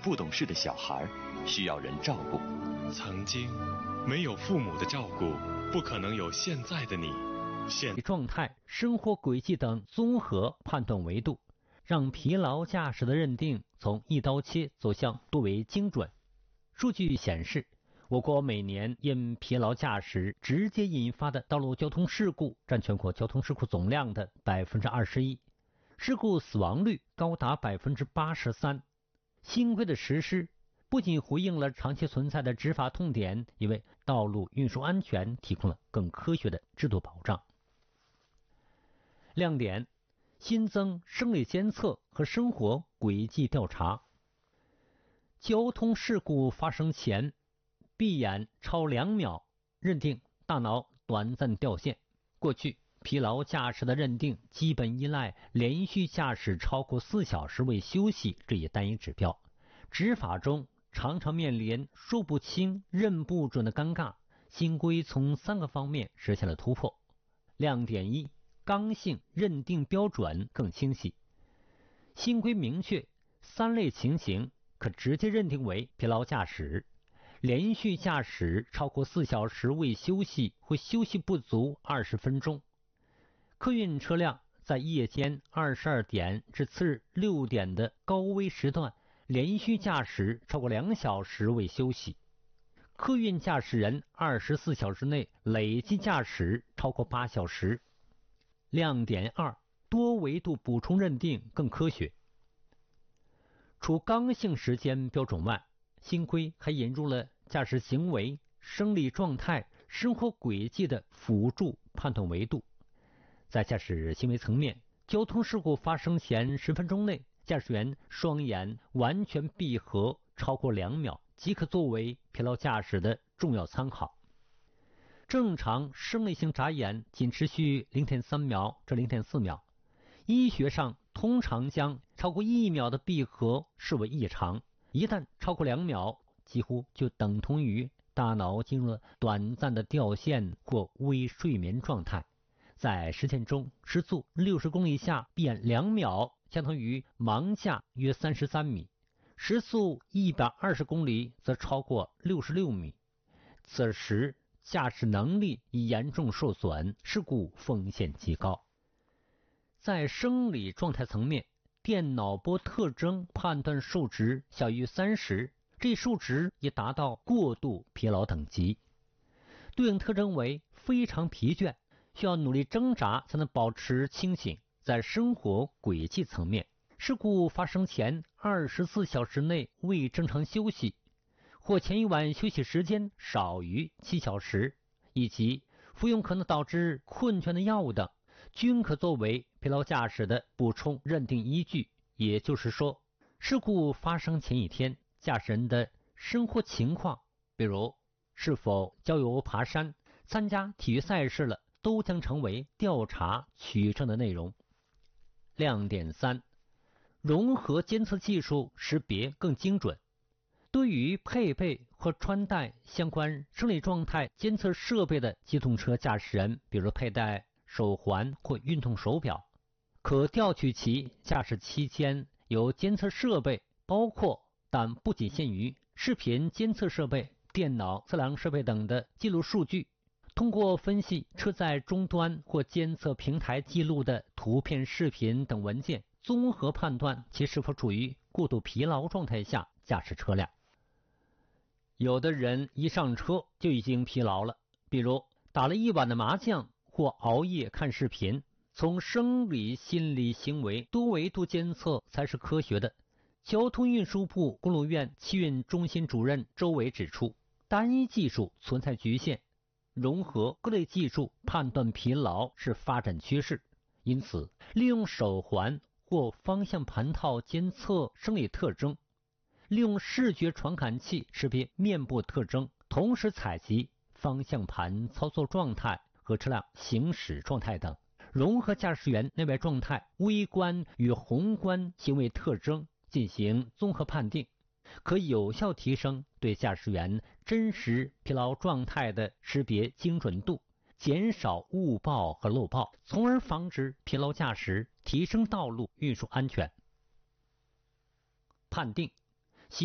不懂事的小孩，需要人照顾。 曾经没有父母的照顾，不可能有现在的你。 状态、生活轨迹等综合判断维度，让疲劳驾驶的认定从一刀切走向多为精准。数据显示，我国每年因疲劳驾驶直接引发的道路交通事故占全国交通事故总量的21%，事故死亡率高达83%。新规的实施不仅回应了长期存在的执法痛点，也为道路运输安全提供了更科学的制度保障。亮点：新增生理监测和生活轨迹调查。交通事故发生前，闭眼超2秒，认定大脑短暂掉线。过去疲劳驾驶的认定基本依赖连续驾驶超过4小时未休息这一单一指标，执法中常常面临说不清认不准的尴尬。新规从3个方面实现了突破。亮点1：刚性认定标准更清晰。新规明确3类情形可直接认定为疲劳驾驶：连续驾驶超过4小时未休息或休息不足20分钟；客运车辆在夜间22点至次日6点的高危时段连续驾驶超过2小时未休息；客运驾驶人24小时内累计驾驶超过8小时。亮点2：多维度补充认定更科学。除刚性时间标准外，新规还引入了驾驶行为、生理状态、生活轨迹的辅助判断维度。在驾驶行为层面，交通事故发生前10分钟内，驾驶员双眼完全闭合超过2秒，即可作为疲劳驾驶的重要参考。正常生理性眨眼仅持续 0.3 秒至 0.4 秒，医学上通常将超过1秒的闭合视为异常，一旦超过2秒，几乎就等同于大脑进入了短暂的掉线或微睡眠状态。在实践中，时速60公里下闭眼2秒相当于盲下约33米，时速120公里则超过66米。此时驾驶能力已严重受损，事故风险极高。在生理状态层面，电脑波特征判断数值小于30，这数值已达到过度疲劳等级。对应特征为非常疲倦，需要努力挣扎才能保持清醒。在生活轨迹层面，事故发生前24小时内未正常休息，或前一晚休息时间少于7小时，以及服用可能导致困倦的药物等，均可作为疲劳驾驶的补充认定依据。也就是说，事故发生前一天，驾驶人的生活情况，比如是否郊游爬山、参加体育赛事了，都将成为调查取证的内容。亮点3：融合监测技术识别更精准。对于配备或穿戴相关生理状态监测设备的机动车驾驶人，比如佩戴手环或运动手表，可调取其驾驶期间由监测设备，包括但不仅限于视频监测设备、电脑测量设备等的记录数据，通过分析车载终端或监测平台记录的图片、视频等文件，综合判断其是否处于过度疲劳状态下驾驶车辆。有的人一上车就已经疲劳了，比如打了一晚的麻将或熬夜看视频。从生理、心理、行为多维度监测才是科学的。交通运输部公路院汽运中心主任周伟指出，单一技术存在局限，融合各类技术判断疲劳是发展趋势。因此，利用手环或方向盘套监测生理特征，利用视觉传感器识别面部特征，同时采集方向盘操作状态和车辆行驶状态等，融合驾驶员内外状态、微观与宏观行为特征进行综合判定，可有效提升对驾驶员真实疲劳状态的识别精准度，减少误报和漏报，从而防止疲劳驾驶，提升道路运输安全。判定